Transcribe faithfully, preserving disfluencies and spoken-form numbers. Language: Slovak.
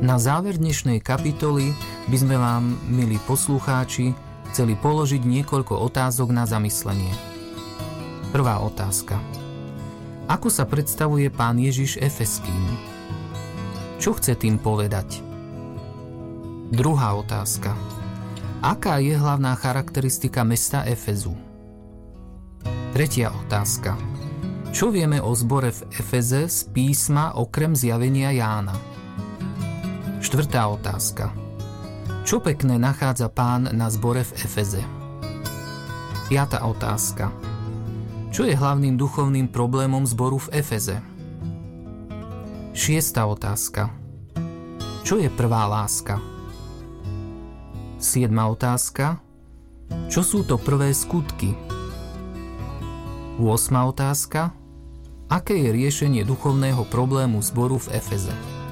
Na záver dnešnej kapitoly by sme vám, milí poslucháči, chceli položiť niekoľko otázok na zamyslenie. Prvá otázka. Ako sa predstavuje Pán Ježiš Efeským? Čo chce tým povedať? Druhá otázka. Aká je hlavná charakteristika mesta Efezu? Tretia otázka. Čo vieme o zbore v Efeze z písma okrem zjavenia Jána? Štvrtá otázka. Čo pekné nachádza Pán na zbore v Efeze? Piatá otázka. Čo je hlavným duchovným problémom zboru v Efeze? Šiestá otázka. Čo je prvá láska? Siedma otázka. Čo sú to prvé skutky? Ôsma otázka. Aké je riešenie duchovného problému zboru v Efeze?